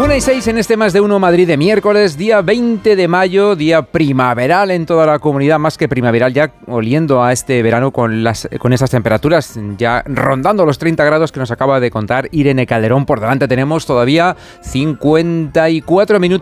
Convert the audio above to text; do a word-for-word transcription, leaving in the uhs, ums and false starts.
una y seis en este Más de Uno Madrid de miércoles, día veinte de mayo, día primaveral en toda la comunidad, más que primaveral, ya oliendo a este verano con, las, con esas temperaturas, ya rondando los treinta grados que nos acaba de contar Irene Calderón. Por delante tenemos todavía cincuenta y cuatro minutos